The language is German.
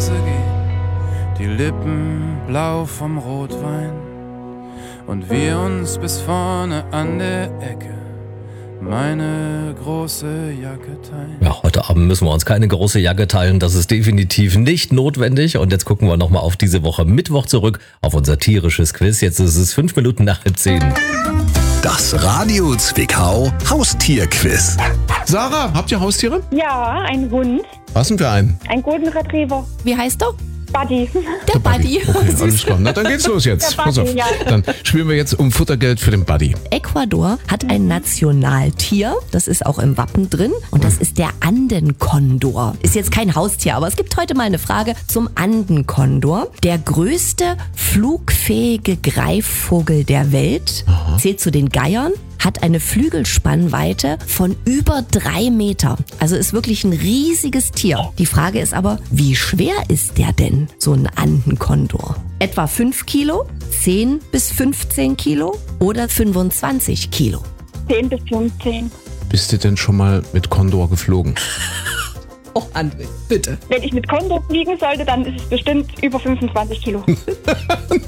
Hause gehen, die Lippen blau vom Rotwein und wir uns bis vorne an der Ecke meine große Jacke teilen. Ja, heute Abend müssen wir uns keine große Jacke teilen, das ist definitiv nicht notwendig. Und jetzt gucken wir nochmal auf diese Woche Mittwoch zurück, auf unser tierisches Quiz. Jetzt ist es 5 Minuten nach 10. Das Radio Zwickau Haustierquiz. Sarah, habt ihr Haustiere? Ja, ein Hund. Was denn für einen? Ein Golden Retriever. Wie heißt er? Buddy. Der Buddy. Okay, alles klar. Na, dann geht's los jetzt. Der Pass auf. Buddy, ja. Dann spielen wir jetzt um Futtergeld für den Buddy. Ecuador hat ein Nationaltier, das ist auch im Wappen drin und das ist der Andenkondor. Ist jetzt kein Haustier, aber es gibt heute mal eine Frage zum Andenkondor. Der größte flugfähige Greifvogel der Welt, zählt zu den Geiern, hat eine Flügelspannweite von über 3 Meter. Also ist wirklich ein riesiges Tier. Die Frage ist aber, wie schwer ist der denn, so ein Andenkondor? Etwa 5 Kilo, 10 bis 15 Kilo oder 25 Kilo? 10 bis 15. Bist du denn schon mal mit Kondor geflogen? Oh, André, bitte. Wenn ich mit Kondor fliegen sollte, dann ist es bestimmt über 25 Kilo.